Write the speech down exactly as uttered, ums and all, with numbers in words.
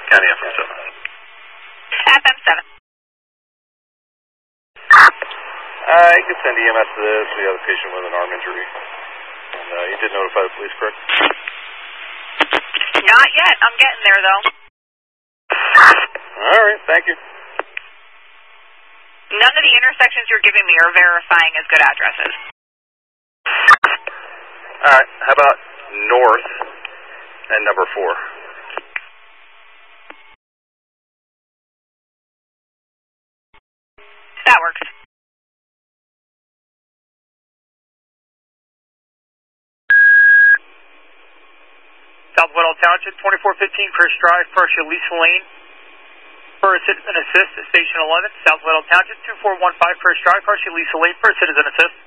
County F M seven. F M seven. Uh, you can send E M S to this. We have a patient with an arm injury. And uh, you did notify the police, correct? Not yet. I'm getting there, though. All right, thank you. None of the intersections you're giving me are verifying as good addresses. All right, how about north and number four? That works. South Whittle Township, twenty-four fifteen Chris Drive, First Lisa Lane. For a citizen assist at Station eleven, South Whittle Township, two four one five First Drive, First Lisa Lane, for a citizen assist.